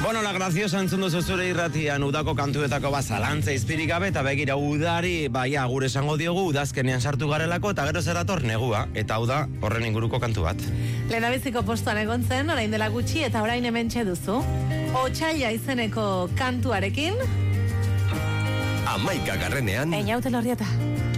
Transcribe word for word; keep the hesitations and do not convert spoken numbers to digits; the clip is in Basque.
Bueno, la graciosa entzun duzu zure irratian udako kantuetako bazalantza izpirik gabe eta begira udari, baia, gure esango diogu udazkenean sartu garelako eta gero zerator negua, eta hau da horren inguruko kantu bat. Lehendabiziko postuan egon zen, orain dela gutxi eta orain hementxe duzu. Otsaila izeneko kantuarekin Hamaika garrenean Einaute Lorrieta.